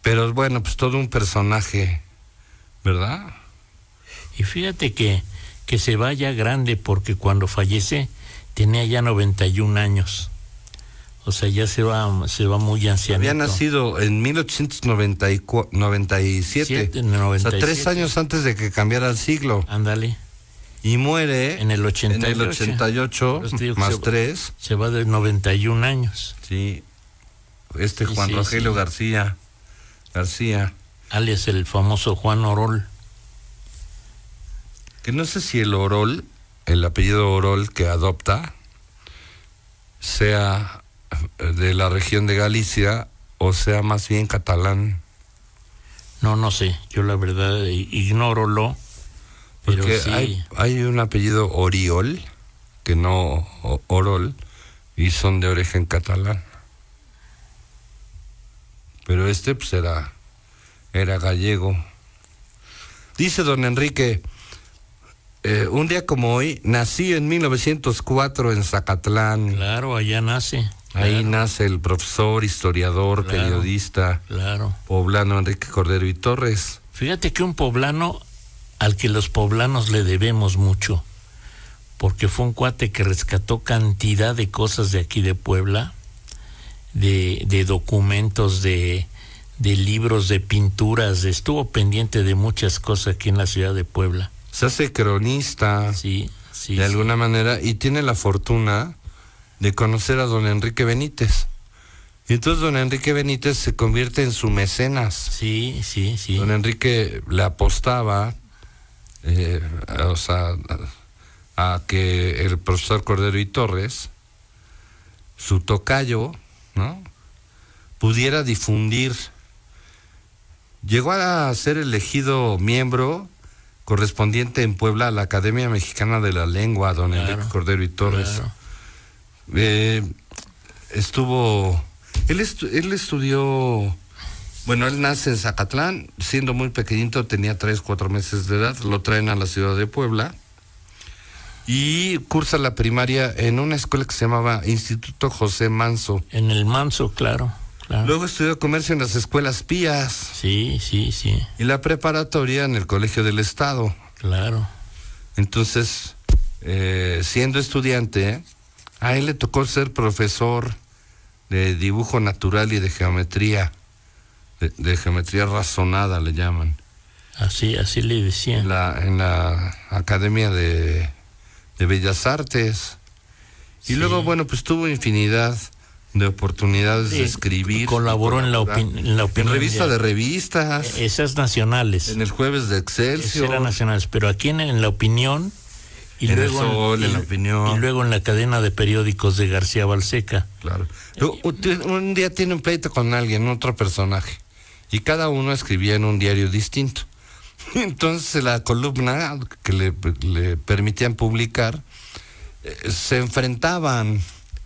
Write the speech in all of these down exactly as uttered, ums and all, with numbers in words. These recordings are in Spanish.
Pero bueno, pues todo un personaje, ¿verdad? Y fíjate que, que se va ya grande, porque cuando fallece tenía ya noventa y un años. O sea, ya se va, se va muy ancianito. Había nacido en mil ochocientos noventa y siete. Siete, noventa y siete. O sea, tres años antes de que cambiara el siglo. Ándale. Y muere en el ochenta y ocho. En el ochenta y ocho, más se, tres. Se va de noventa y un años. Sí. Este Juan sí, Rogelio sí. García. García. Alias el famoso Juan Orol. Que no sé si el Orol, el apellido Orol que adopta, sea de la región de Galicia o sea más bien catalán. No, no sé. Yo la verdad ignoro. Pero Porque sí. hay, hay un apellido Oriol, que no Orol, y son de origen catalán. Pero este pues era, era gallego. Dice don Enrique, eh, un día como hoy, nací en mil novecientos cuatro en Zacatlán. Claro, allá nace. Claro. Ahí nace el profesor, historiador, claro, periodista, claro. poblano Enrique Cordero y Torres. Fíjate que un poblano al que los poblanos le debemos mucho, porque fue un cuate que rescató cantidad de cosas de aquí de Puebla, de, de documentos, de, de libros, de pinturas, estuvo pendiente de muchas cosas aquí en la ciudad de Puebla. Se hace cronista, sí, sí, de sí. alguna manera, y tiene la fortuna de conocer a don Enrique Benítez. Y entonces don Enrique Benítez se convierte en su mecenas. Sí, sí, sí. Don Enrique le apostaba, eh, o sea, a, a que el profesor Cordero y Torres, su tocayo, ¿no?, pudiera difundir. Llegó a ser elegido miembro correspondiente en Puebla a la Academia Mexicana de la Lengua, don claro, Enrique Cordero y Torres. Claro. Eh, estuvo, él, estu, él estudió, bueno, él nace en Zacatlán, siendo muy pequeñito, tenía tres, cuatro meses de edad, lo traen a la ciudad de Puebla y cursa la primaria en una escuela que se llamaba Instituto José Manso. En el Manso, claro, claro. Luego estudió comercio en las escuelas Pías. Sí, sí, sí. Y la preparatoria en el Colegio del Estado. Claro. Entonces, eh, siendo estudiante, a él le tocó ser profesor de dibujo natural y de geometría, de, de geometría razonada le llaman. Así, así le decían. En la, en la Academia de, de Bellas Artes. Y sí. Luego, bueno, pues tuvo infinidad de oportunidades sí, de escribir. Colaboró en la, opin en la opinión. En revista de revistas. Esas nacionales. En el Jueves de Excelsior. Esas eran nacionales, pero aquí en, en la opinión. Y en luego el Sol, en, en y, la Opinión. Y luego en la cadena de periódicos de García Balseca. Claro. Un, un día tiene un pleito con alguien, otro personaje, y cada uno escribía en un diario distinto. Entonces la columna que le, le permitían publicar, eh, se enfrentaban,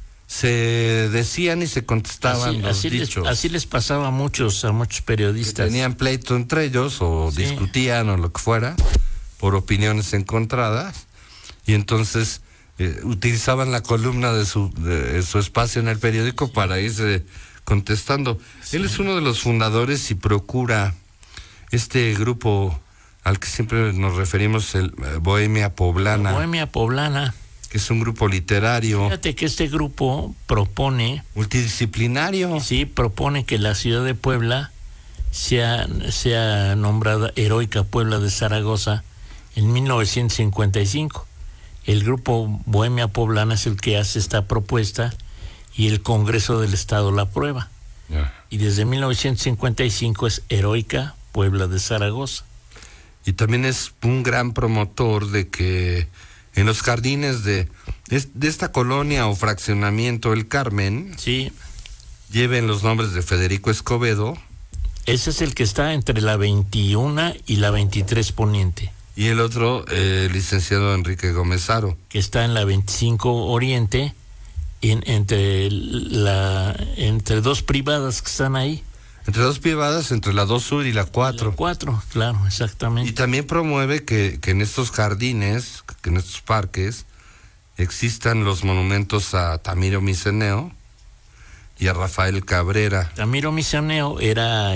se decían y se contestaban así, los así dichos. Les, así les pasaba a muchos, a muchos periodistas. Que tenían pleito entre ellos, o sí. discutían, o lo que fuera, por opiniones encontradas. Y entonces eh, utilizaban la columna de su, de su espacio en el periódico sí. para irse contestando. Sí. Él es uno de los fundadores y procura este grupo al que siempre nos referimos, el eh, Bohemia Poblana. La Bohemia Poblana. Que es un grupo literario. Fíjate que este grupo propone... Multidisciplinario. Sí, propone que la ciudad de Puebla sea, sea nombrada Heroica Puebla de Zaragoza en mil novecientos cincuenta y cinco. El grupo Bohemia Poblana es el que hace esta propuesta y el Congreso del Estado la aprueba. Yeah. Y desde mil novecientos cincuenta y cinco es Heroica Puebla de Zaragoza. Y también es un gran promotor de que en los jardines de, de esta colonia o fraccionamiento El Carmen sí. lleven los nombres de Federico Escobedo. Ese es el que está entre la veintiuno y la veintitrés Poniente. Y el otro, eh, el licenciado Enrique Gómez Haro. Que está en la veinticinco Oriente, en, entre, la, entre dos privadas que están ahí. Entre dos privadas, entre la dos Sur y la cuatro. La cuatro, claro, exactamente. Y también promueve que, que en estos jardines, que en estos parques, existan los monumentos a Tamiro Miceneo y a Rafael Cabrera. Tamiro Miceneo era